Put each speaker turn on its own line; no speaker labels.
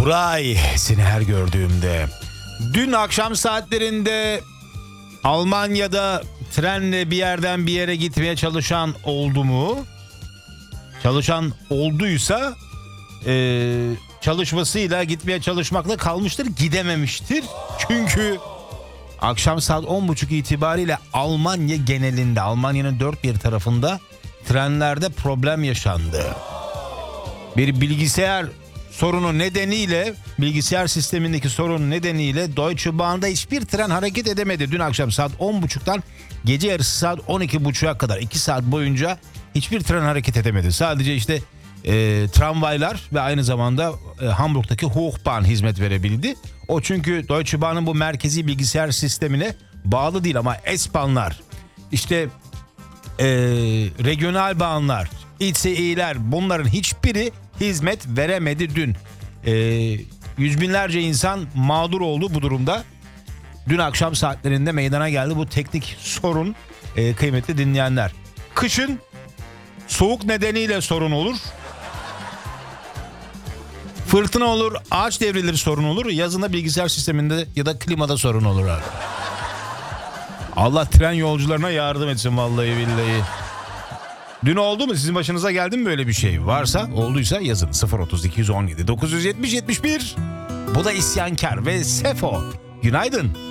Nuray, seni her gördüğümde. Dün akşam saatlerinde Almanya'da trenle bir yerden bir yere gitmeye çalışan oldu mu? Çalışan olduysa çalışmasıyla gitmeye çalışmakla kalmıştır, gidememiştir. Çünkü akşam saat 10.30 itibariyle Almanya genelinde, Almanya'nın dört bir tarafında trenlerde problem yaşandı. Bir bilgisayar sorunu nedeniyle, bilgisayar sistemindeki sorun nedeniyle Deutsche Bahn'da hiçbir tren hareket edemedi. Dün akşam saat 10.30'dan gece yarısı saat 12.30'a kadar 2 saat boyunca hiçbir tren hareket edemedi. Sadece işte tramvaylar ve aynı zamanda Hamburg'daki Hochbahn hizmet verebildi. O çünkü Deutsche Bahn'ın bu merkezi bilgisayar sistemine bağlı değil ama S-Bahn'lar, işte regional bahnlar, ICE'ler, bunların hiçbiri hizmet veremedi dün. Yüz binlerce insan mağdur oldu bu durumda. Dün akşam saatlerinde meydana geldi bu teknik sorun, kıymetli dinleyenler. Kışın soğuk nedeniyle sorun olur. Fırtına olur, ağaç devrilir, sorun olur. Yazında bilgisayar sisteminde ya da klimada sorun olur abi. Allah tren yolcularına yardım etsin vallahi billahi. Dün oldu mu? Sizin başınıza geldi mi böyle bir şey? Varsa, olduysa yazın. 030 217 970 71. Bu da isyankar ve Sefo. Günaydın.